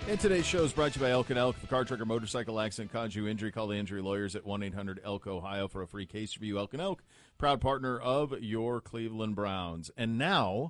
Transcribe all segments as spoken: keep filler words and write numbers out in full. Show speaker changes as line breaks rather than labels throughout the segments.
And today's show is brought to you by Elk and Elk. For car, truck, or motorcycle accident, cause you injury, call the injury lawyers at one eight hundred elk ohio for a free case review. Elk and Elk, proud partner of your Cleveland Browns. And now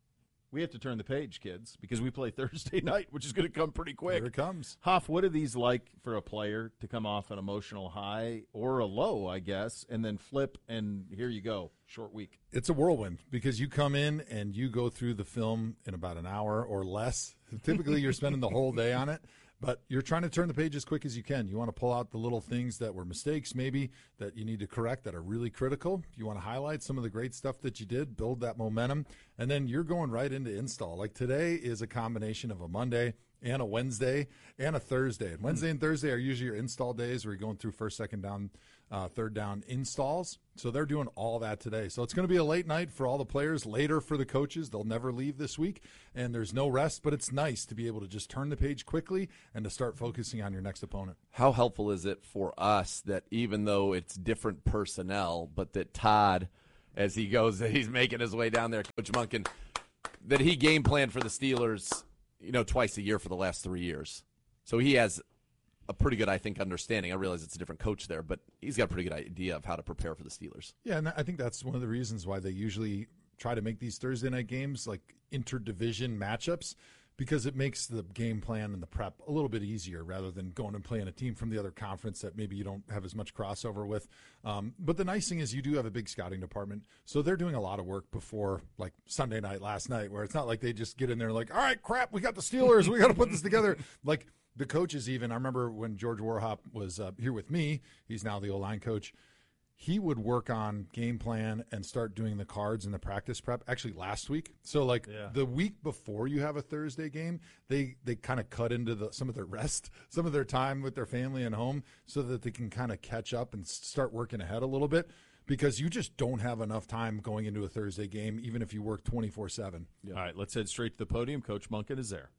we have to turn the page, kids, because we play Thursday night, which is going to come pretty quick.
Here it comes.
Hoff, what are these like for a player to come off an emotional high or a low, I guess, and then flip, and here you go, short week?
It's a whirlwind because you come in and you go through the film in about an hour or less. Typically, you're spending the whole day on it, but you're trying to turn the page as quick as you can. You want to pull out the little things that were mistakes maybe that you need to correct that are really critical. You want to highlight some of the great stuff that you did, build that momentum, and then you're going right into install. Like today is a combination of a Monday and a Wednesday and a Thursday. And Wednesday and Thursday are usually your install days where you're going through first, second down, uh, third down installs. So they're doing all that today. So it's going to be a late night for all the players, later for the coaches. They'll never leave this week, and there's no rest, but it's nice to be able to just turn the page quickly and to start focusing on your next opponent.
How helpful is it for us that even though it's different personnel, but that Todd, as he goes, he's making his way down there, Coach Monken, that he game planned for the Steelers, you know, twice a year for the last three years. So he has a pretty good, I think, understanding. I realize it's a different coach there, but he's got a pretty good idea of how to prepare for the Steelers.
Yeah, and I think that's one of the reasons why they usually try to make these Thursday night games like interdivision matchups, because it makes the game plan and the prep a little bit easier rather than going and playing a team from the other conference that maybe you don't have as much crossover with. Um, but the nice thing is you do have a big scouting department, so they're doing a lot of work before, like Sunday night last night, where it's not like they just get in there like, all right, crap, we got the Steelers, we got to put this together. Like the coaches even, I remember when George Warhop was uh, here with me, he's now the O-line coach, he would work on game plan and start doing the cards and the practice prep actually last week. So like yeah. the week before you have a Thursday game, they, they kind of cut into the, some of their rest, some of their time with their family and home so that they can kind of catch up and start working ahead a little bit, because you just don't have enough time going into a Thursday game, even if you work twenty-four seven.
Yeah. All right, let's head straight to the podium. Coach Monken is there.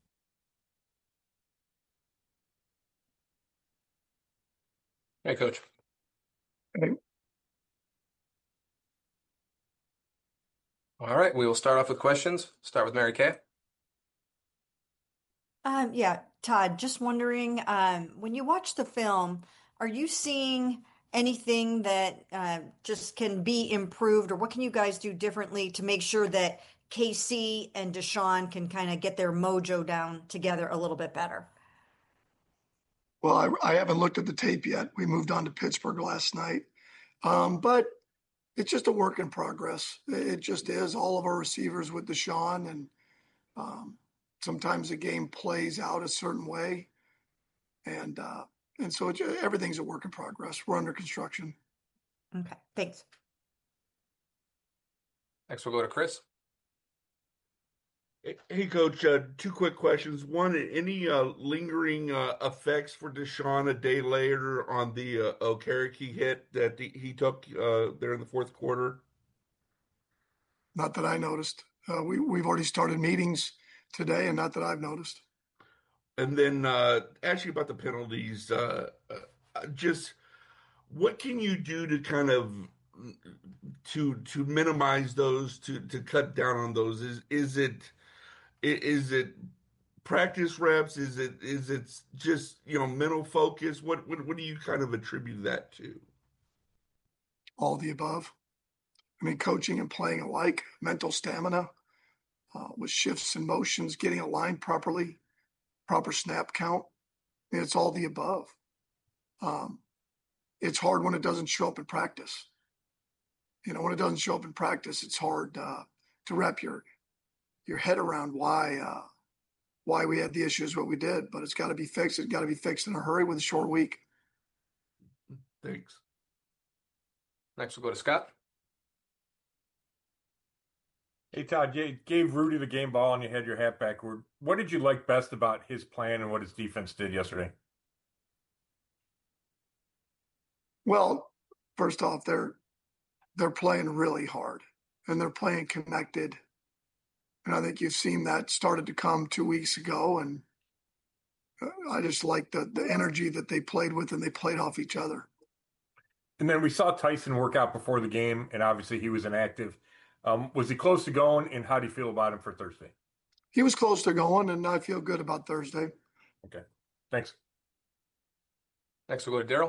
Hey, Coach. All right, we will start off with questions. Start with Mary Kay.
Um, yeah, Todd, just wondering, um, when you watch the film, are you seeing anything that uh, just can be improved, or what can you guys do differently to make sure that K C and Deshaun can kind of get their mojo down together a little bit better?
Well, I, I haven't looked at the tape yet. We moved on to Pittsburgh last night. Um, but it's just a work in progress. It just is. All of our receivers with Deshaun, and um, sometimes the game plays out a certain way. And uh, and so it, everything's a work in progress. We're under construction.
Okay, thanks.
Next, we'll go to Chris.
Hey, Coach, uh, two quick questions. One, any uh, lingering uh, effects for Deshaun a day later on the uh, Okereke hit that the, he took uh, there in the fourth quarter?
Not that I noticed. Uh, we, we've already started meetings today, and not that I've noticed.
And then uh, actually about the penalties, uh, uh, just what can you do to kind of to to minimize those, to to cut down on those? Is is it Is it practice reps? Is it is it just, you know, mental focus? What what what do you kind of attribute that to?
All the above. I mean, coaching and playing alike, mental stamina, uh, with shifts and motions, getting aligned properly, proper snap count. I mean, it's all the above. Um, it's hard when it doesn't show up in practice. You know, when it doesn't show up in practice, it's hard uh, to wrap your your head around why uh, why we had the issues what we did, but it's got to be fixed. It's got to be fixed in a hurry with a short week.
Thanks.
Next, we'll go to Scott.
Hey, Todd, you gave Rudy the game ball and you had your hat backward. What did you like best about his plan and what his defense did yesterday?
Well, first off, they're they're playing really hard and they're playing connected. And I think you've seen that started to come two weeks ago. And I just like the, the energy that they played with, and they played off each other.
And then we saw Tyson work out before the game, and obviously he was inactive. Um, was he close to going, and how do you feel about him for Thursday?
He was close to going, and I feel good about Thursday.
Okay. Thanks.
Next, we'll go to Daryl.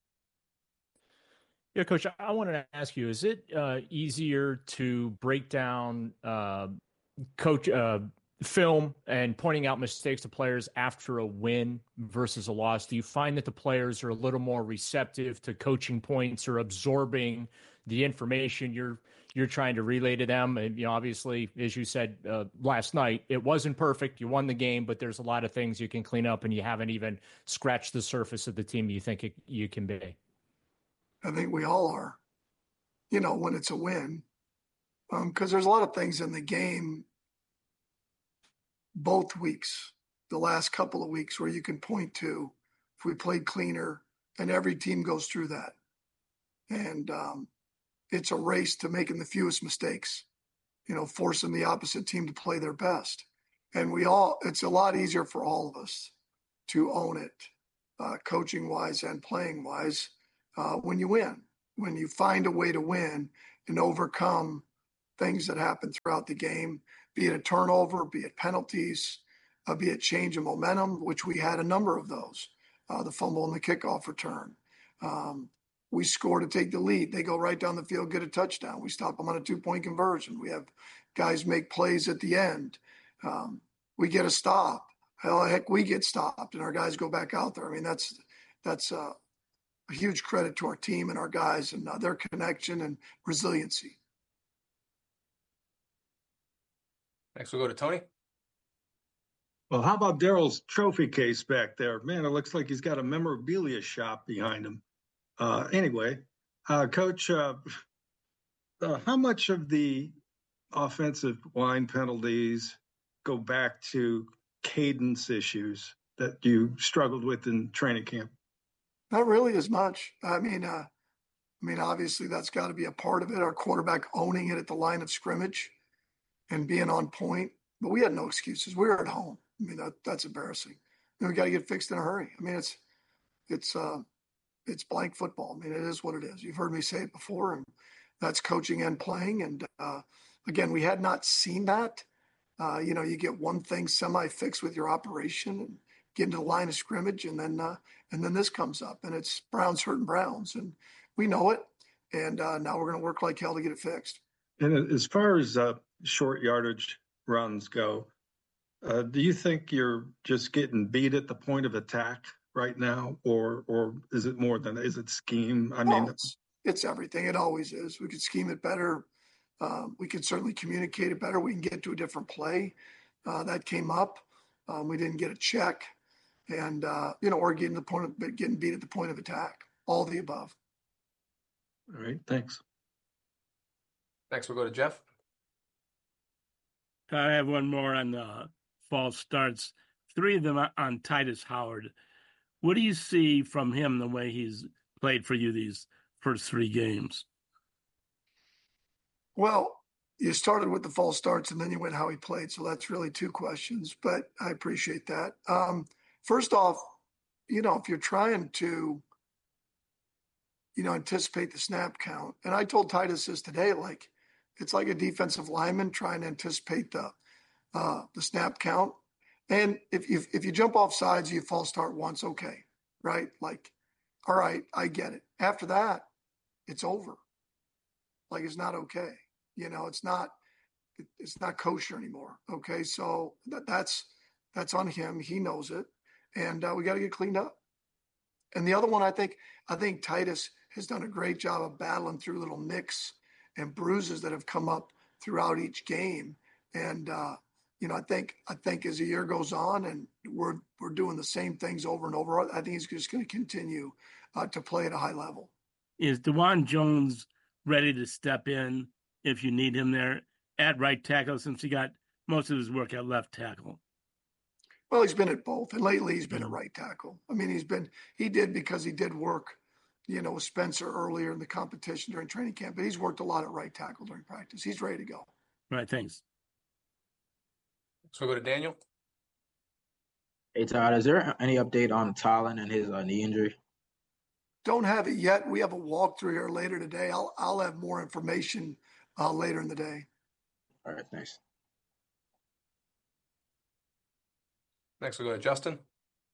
Yeah, Coach, I wanted to ask you, is it uh, easier to break down uh, coach uh, film and pointing out mistakes to players after a win versus a loss? Do you find that the players are a little more receptive to coaching points or absorbing the information you're you're trying to relay to them? And, you know, obviously, as you said uh, last night, it wasn't perfect. You won the game, but there's a lot of things you can clean up, and you haven't even scratched the surface of the team you think it, you can be.
I think we all are, you know, when it's a win, because um, there's a lot of things in the game both weeks, the last couple of weeks, where you can point to if we played cleaner, and every team goes through that. And um, it's a race to making the fewest mistakes, you know, forcing the opposite team to play their best. And we all, it's a lot easier for all of us to own it, uh, coaching wise and playing wise. Uh, when you win, when you find a way to win and overcome things that happen throughout the game, be it a turnover, be it penalties, uh, be it change of momentum, which we had a number of those, uh, the fumble and the kickoff return. Um, we score to take the lead. They go right down the field, get a touchdown. We stop them on a two-point conversion. We have guys make plays at the end. Um, we get a stop. Hell, heck, we get stopped, and our guys go back out there. I mean, that's that's uh, a huge credit to our team and our guys and uh, their connection and resiliency.
Next, we'll go to Tony.
Well, how about Daryl's trophy case back there? Man, it looks like he's got a memorabilia shop behind him. Uh, anyway, uh, Coach, uh, uh, how much of the offensive line penalties go back to cadence issues that you struggled with in training camp?
Not really as much. I mean, uh, I mean, obviously that's got to be a part of it. Our quarterback owning it at the line of scrimmage and being on point. But we had no excuses. We were at home. I mean, that, that's embarrassing. And we got to get fixed in a hurry. I mean, it's it's uh, it's blank football. I mean, it is what it is. You've heard me say it before, and that's coaching and playing. And uh, again, we had not seen that. Uh, you know, you get one thing semi-fixed with your operation and get into the line of scrimmage, and then uh, and then this comes up, and it's Browns hurting Browns, and we know it. And uh, now we're going to work like hell to get it fixed.
And as far as uh, short yardage runs go, uh, do you think you're just getting beat at the point of attack right now, or or is it more than is it scheme? I mean,
oh, it's, it's everything. It always is. We could scheme it better. Um, we could certainly communicate it better. We can get to a different play. Uh, that came up. Um, we didn't get a check, and uh, you know, or getting the point of getting beat at the point of attack. All the above.
All right. Thanks.
Next, we'll go to Jeff.
I have one more on the false starts. Three of them on Tytus Howard. What do you see from him the way he's played for you these first three games?
Well, you started with the false starts and then you went how he played. So that's really two questions, but I appreciate that. Um, first off, you know, if you're trying to, you know, anticipate the snap count, and I told Tytus this today, like, it's like a defensive lineman trying to anticipate the uh, the snap count. And if you if you jump off sides, you false start once, okay, right? Like, all right, I get it. After that, it's over. Like, it's not okay. You know, it's not it's not kosher anymore. Okay, so that, that's that's on him. He knows it, and uh, we got to get cleaned up. And the other one, I think I think Tytus has done a great job of battling through little nicks and bruises that have come up throughout each game. And, uh, you know, I think I think as the year goes on and we're we're doing the same things over and over, I think he's just going to continue uh, to play at a high level.
Is DeJuan Jones ready to step in if you need him there at right tackle, since he got most of his work at left tackle?
Well, he's been at both. And lately he's been at right tackle. I mean, he's been he did because he did work, you know, with Spencer earlier in the competition during training camp, but he's worked a lot at right tackle during practice. He's ready to go.
All right, thanks.
So we'll go to Daniel.
Hey, Todd, is there any update on Tylen and his uh, knee injury?
Don't have it yet. We have a walkthrough here later today. I'll I'll have more information uh, later in the day.
All right, thanks.
Next, we'll go to Justin.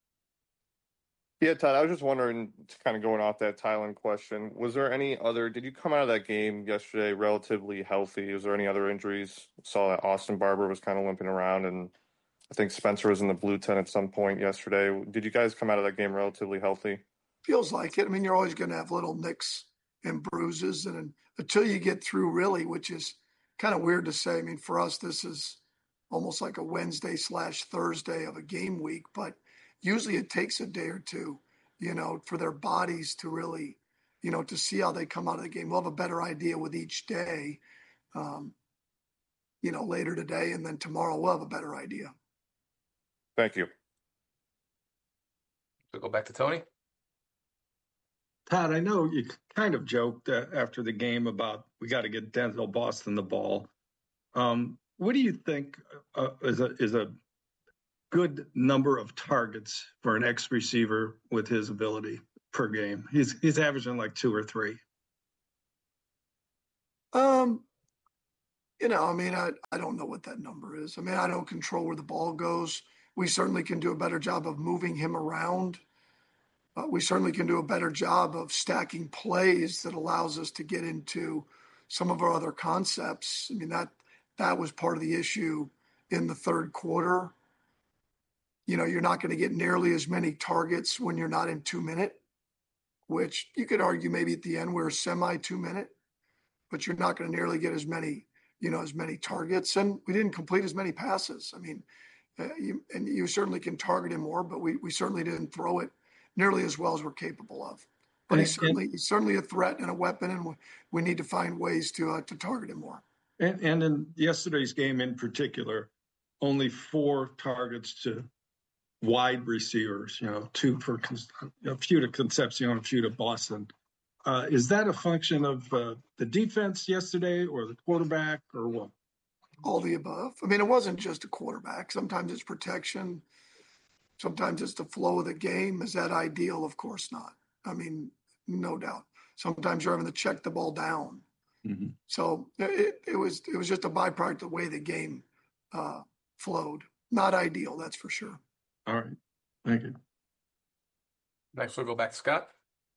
Yeah, Todd, I was just wondering, kind of going off that Thailand question, was there any other, did you come out of that game yesterday relatively healthy? Was there any other injuries? Saw that Austin Barber was kind of limping around, and I think Spencer was in the blue tent at some point yesterday. Did you guys come out of that game relatively healthy?
Feels like it. I mean, you're always going to have little nicks and bruises, and until you get through really, which is kind of weird to say. I mean, for us, this is almost like a Wednesday slash Thursday of a game week, but usually it takes a day or two, you know, for their bodies to really, you know, to see how they come out of the game. We'll have a better idea with each day, um, you know, later today, and then tomorrow we'll have a better idea.
Thank you.
We'll go back to Tony.
Todd, I know you kind of joked uh, after the game about we got to get Denzel Boston the ball. Um, what do you think uh, is a is a good number of targets for an ex receiver with his ability per game? He's he's averaging like two or three.
Um, you know, I mean, I I don't know what that number is. I mean, I don't control where the ball goes. We certainly can do a better job of moving him around. Uh, we certainly can do a better job of stacking plays that allows us to get into some of our other concepts. I mean, that that was part of the issue in the third quarter. You know, you're not going to get nearly as many targets when you're not in two minute, which you could argue maybe at the end we're semi two minute, but you're not going to nearly get as many, you know, as many targets. And we didn't complete as many passes. I mean, uh, you, and you certainly can target him more, but we, we certainly didn't throw it nearly as well as we're capable of. But he's certainly he's certainly a threat and a weapon, and we, we need to find ways to uh, to target him more.
And, and in yesterday's game in particular, only four targets to wide receivers. You know, two for a few to Concepcion, a few to Boston. Uh, is that a function of uh, the defense yesterday, or the quarterback, or what?
All the above. I mean, it wasn't just a quarterback. Sometimes it's protection. Sometimes it's the flow of the game. Is that ideal? Of course not. I mean, no doubt. Sometimes you're having to check the ball down. Mm-hmm. So it, it was it was just a byproduct of the way the game uh, flowed. Not ideal, that's for sure.
All right. Thank you.
Next, we'll go back to Scott.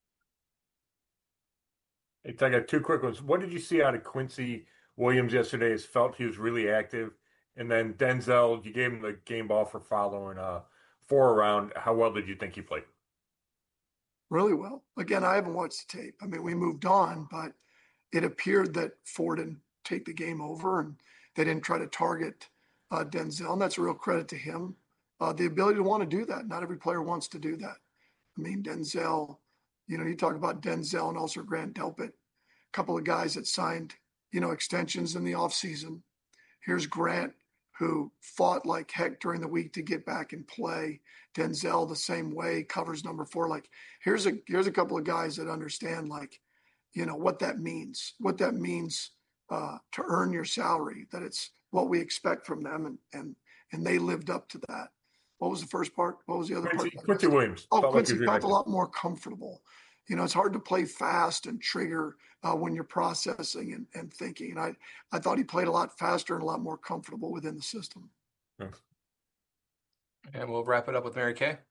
Hey, I got two quick ones. What did you see out of Quincy Williams yesterday? Has felt he was really active. And then Denzel, you gave him the game ball for following uh four around. How well did you think he played?
Really well. Again, I haven't watched the tape. I mean, we moved on, but it appeared that Ford didn't take the game over and they didn't try to target uh, Denzel. And that's a real credit to him. Uh, the ability to want to do that. Not every player wants to do that. I mean, Denzel, you know, you talk about Denzel and also Grant Delpit, a couple of guys that signed, you know, extensions in the offseason. Here's Grant, who fought like heck during the week to get back and play. Denzel the same way, covers number four. Like here's a here's a couple of guys that understand like, you know, what that means, what that means uh, to earn your salary, that it's what we expect from them, and and and they lived up to that. What was the first part? What was the other
Quincy,
part?
Quincy Williams.
Oh,
felt
Quincy
like
felt a lot more comfortable. You know, it's hard to play fast and trigger uh, when you're processing and, and thinking. And I, I thought he played a lot faster and a lot more comfortable within the system.
Thanks.
And we'll wrap it up with Mary Kay.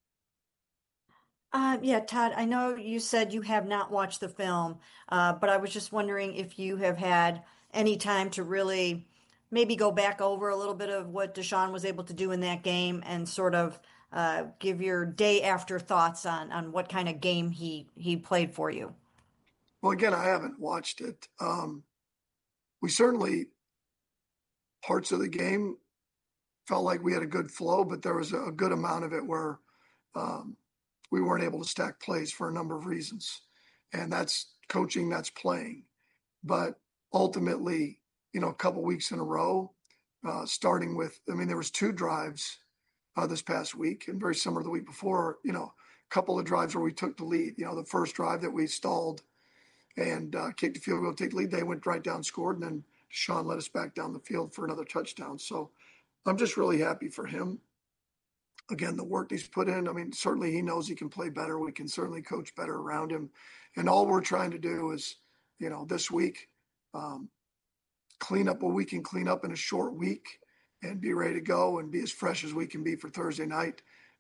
Uh, yeah, Todd, I know you said you have not watched the film, uh, but I was just wondering if you have had any time to really maybe go back over a little bit of what Deshaun was able to do in that game and sort of uh, give your day after thoughts on, on what kind of game he, he played for you.
Well, again, I haven't watched it. Um, we certainly, parts of the game felt like we had a good flow, but there was a good amount of it where um, we weren't able to stack plays for a number of reasons. And that's coaching, that's playing. But ultimately, you know, a couple weeks in a row, uh, starting with, I mean, there was two drives uh, this past week and very similar to the week before, you know, a couple of drives where we took the lead. You know, the first drive that we stalled and uh, kicked the field goal, take the lead, they went right down, scored, and then Deshaun led us back down the field for another touchdown. So I'm just really happy for him. Again, the work he's put in, I mean, certainly he knows he can play better. We can certainly coach better around him. And all we're trying to do is, you know, this week, um, clean up what we can clean up in a short week and be ready to go and be as fresh as we can be for Thursday night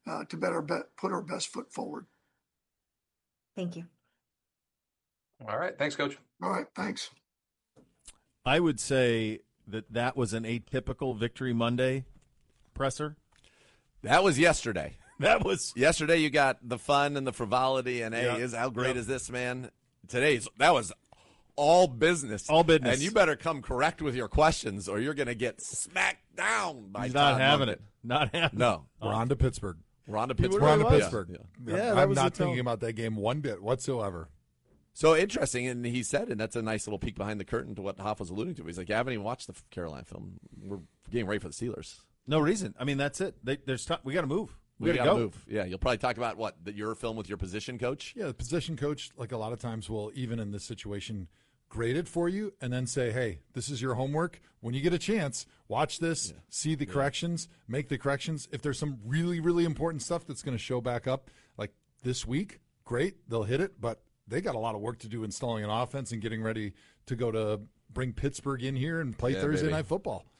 uh, to better bet, put our best foot forward.
Thank you.
All right. Thanks, Coach.
All right. Thanks.
I would say that that was an atypical Victory Monday presser.
That was yesterday.
That was
yesterday. You got the fun and the frivolity, and hey,
Yeah.
is how great
Yep.
is this man? Today's that was all business,
all business,
and you better come correct with your questions, or you're going to get smacked down by.
He's not
Todd
having
Monken.
it. Not having
No,
We're on to Pittsburgh.
we're on to
We're
Pittsburgh.
on to
really was.
Pittsburgh.
Yeah.
Yeah, that
I'm
was
not
the tone.
thinking about that game one bit whatsoever.
So interesting, and he said, and that's a nice little peek behind the curtain to what Hoff was alluding to. He's like, I haven't even watched the Carolina film. We're getting ready for the Steelers.
No reason. I mean, that's it. They, there's t- we got to move. We,
We
got
got
to
to
go.
move. Yeah, you'll probably talk about what the, your film with your position coach.
Yeah, the position coach, like a lot of times, will, even in this situation, grade it for you and then say, hey, this is your homework. When you get a chance, watch this,
Yeah.
see the corrections, make the corrections. If there's some really, really important stuff that's going to show back up, like this week, great, they'll hit it. But they got a lot of work to do installing an offense and getting ready to go to bring Pittsburgh in here and play
Yeah,
Thursday
baby.
Night Football.